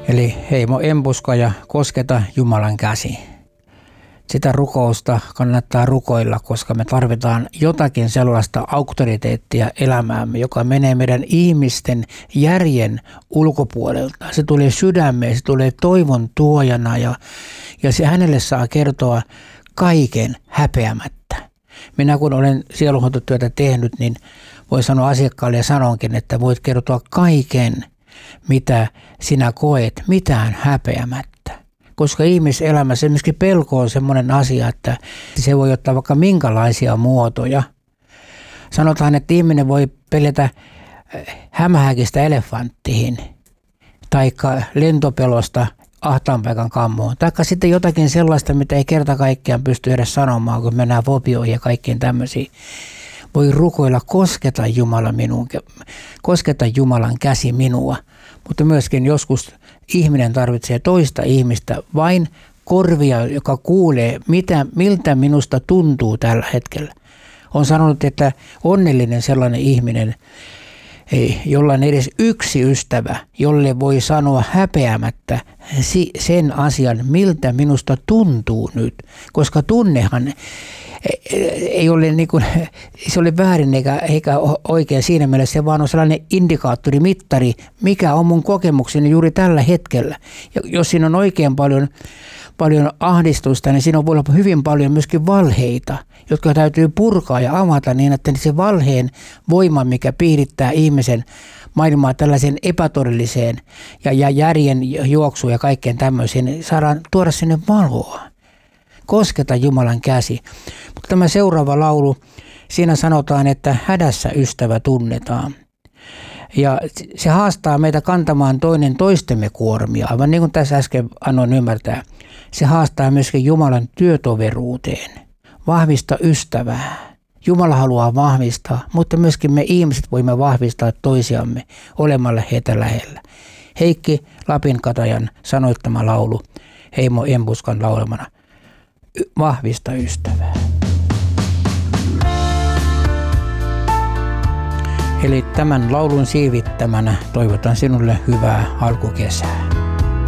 Eli Heimo Embuska ja Kosketa Jumalan käsi. Sitä rukousta kannattaa rukoilla, koska me tarvitaan jotakin sellaista auktoriteettia elämäämme, joka menee meidän ihmisten järjen ulkopuolelta. Se tulee sydämeen, se tulee toivon tuojana ja se hänelle saa kertoa kaiken häpeämättä. Minä kun olen sielunhoitotyötä tehnyt, niin voin sanoa asiakkaalle ja sanonkin, että voit kertoa kaiken, mitä sinä koet, mitään häpeämättä. Koska ihmiselämässä myöskin pelko on semmoinen asia, että se voi ottaa vaikka minkälaisia muotoja. Sanotaan, että ihminen voi pelätä hämähäkistä elefanttiin, taikka lentopelosta ahtaanpaikan kammoon, taikka sitten jotakin sellaista, mitä ei kerta kaikkiaan pysty edes sanomaan, kun mennään fobioihin ja kaikkiin tämmöisiin. Voi rukoilla, kosketa Jumalan käsi minua, mutta myöskin joskus ihminen tarvitsee toista ihmistä, vain korvia, joka kuulee, miltä minusta tuntuu tällä hetkellä. On sanonut, että onnellinen sellainen ihminen, jolla on edes yksi ystävä, jolle voi sanoa häpeämättä sen asian, miltä minusta tuntuu nyt, koska tunnehan ei ole, se ole väärin eikä oikein siinä mielessä, se vaan on sellainen indikaattori, mittari, mikä on mun kokemukseni juuri tällä hetkellä. Ja jos siinä on oikein paljon ahdistusta, niin siinä voi olla hyvin paljon myöskin valheita, jotka täytyy purkaa ja avata niin, että se valheen voima, mikä piirittää ihmisen maailmaa tällaiseen epätodelliseen ja järjen juoksuun ja kaikkeen tämmöiseen, niin saadaan tuoda sinne valoa. Kosketa Jumalan käsi. Mutta tämä seuraava laulu, siinä sanotaan, että hädässä ystävä tunnetaan. Ja se haastaa meitä kantamaan toinen toistemme kuormia, aivan niin kuin tässä äsken annoin ymmärtää. Se haastaa myöskin Jumalan työtoveruuteen. Vahvista ystävää. Jumala haluaa vahvistaa, mutta myöskin me ihmiset voimme vahvistaa toisiamme olemalla heitä lähellä. Heikki Lapinkatajan sanoittama laulu, Heimo Embuskan laulamana. Vahvista ystävää. Eli tämän laulun siivittämänä toivotan sinulle hyvää alkukesää.